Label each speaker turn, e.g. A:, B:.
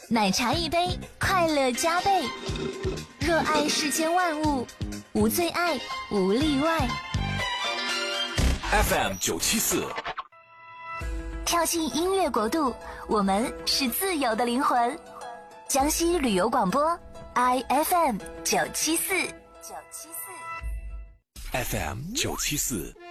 A: 奶茶一杯，快乐加倍。热爱世间万物，无最爱，无例外。
B: FM974，
A: 跳进音乐国度，我们是自由的灵魂。江西旅游广播 ，IFM974，974
B: FM974。